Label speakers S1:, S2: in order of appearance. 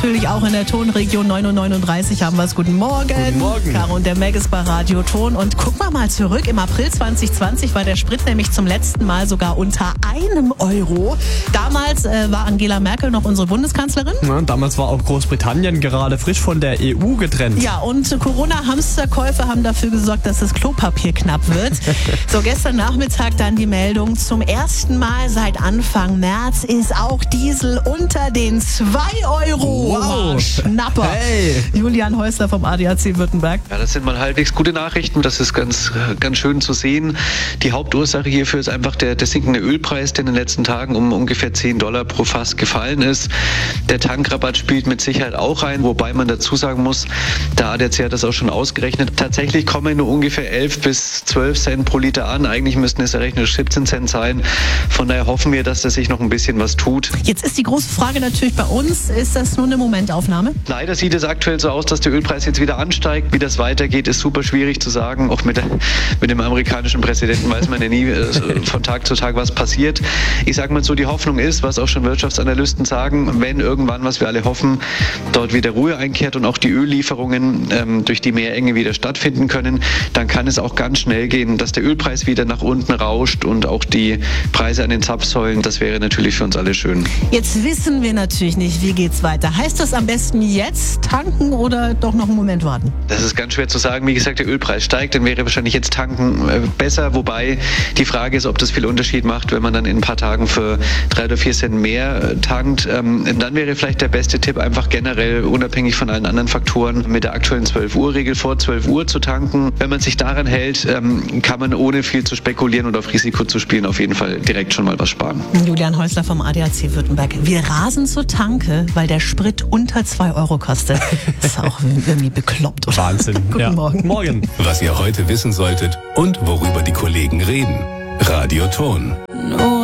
S1: Natürlich auch in der Tonregion 9:39 haben wir es. Guten Morgen.
S2: Guten Morgen.
S1: Caro und der Meg ist bei Radio Ton. Und gucken wir mal zurück. Im April 2020 war der Sprit nämlich zum letzten Mal sogar unter €1. Damals war Angela Merkel noch unsere Bundeskanzlerin.
S2: Ja, damals war auch Großbritannien gerade frisch von der EU getrennt.
S1: Ja, und Corona-Hamsterkäufe haben dafür gesorgt, dass das Klopapier knapp wird. So, gestern Nachmittag dann die Meldung. Zum ersten Mal seit Anfang März ist auch Diesel unter den €2.
S2: Wow.
S1: Schnapper.
S2: Hey.
S1: Julian Häusler vom ADAC Württemberg.
S3: Ja, das sind mal halbwegs gute Nachrichten. Das ist ganz schön zu sehen. Die Hauptursache hierfür ist einfach der sinkende Ölpreis, der in den letzten Tagen um ungefähr $10 pro Fass gefallen ist. Der Tankrabatt spielt mit Sicherheit auch rein, wobei man dazu sagen muss, der ADAC hat das auch schon ausgerechnet. Tatsächlich kommen nur ungefähr 11 bis 12 Cent pro Liter an. Eigentlich müssten es errechnet 17 Cent sein. Von daher hoffen wir, dass da sich noch ein bisschen was tut.
S1: Jetzt ist die große Frage natürlich bei uns, ist das nur eine Momentaufnahme?
S3: Leider sieht es aktuell so aus, dass der Ölpreis jetzt wieder ansteigt. Wie das weitergeht, ist super schwierig zu sagen. Auch mit dem amerikanischen Präsidenten weiß man ja nie von Tag zu Tag, was passiert. Ich sage mal so, die Hoffnung ist, was auch schon Wirtschaftsanalysten sagen, wenn irgendwann, was wir alle hoffen, dort wieder Ruhe einkehrt und auch die Öllieferungen durch die Meerenge wieder stattfinden können, dann kann es auch ganz schnell gehen, dass der Ölpreis wieder nach unten rauscht und auch die Preise an den Zapfsäulen. Das wäre natürlich für uns alle schön.
S1: Jetzt wissen wir natürlich nicht, wie geht's weiter. Heißt das am besten jetzt tanken oder doch noch einen Moment warten?
S3: Das ist ganz schwer zu sagen. Wie gesagt, der Ölpreis steigt, dann wäre wahrscheinlich jetzt tanken besser. Wobei die Frage ist, ob das viel Unterschied macht, wenn man dann in ein paar Tagen für 3 oder 4 Cent mehr tankt. Dann wäre vielleicht der beste Tipp, einfach generell unabhängig von allen anderen Faktoren mit der aktuellen 12-Uhr-Regel vor 12 Uhr zu tanken. Wenn man sich daran hält, kann man ohne viel zu spekulieren und auf Risiko zu spielen auf jeden Fall direkt schon mal was sparen.
S1: Julian Häusler vom ADAC Württemberg. Wir rasen zur Tanke, weil der Sprit unter €2 kostet. Das ist auch irgendwie bekloppt, oder?
S2: Wahnsinn.
S1: Guten Morgen.
S2: Morgen.
S4: Was ihr heute wissen solltet und worüber die Kollegen reden. Radio Ton.
S1: No.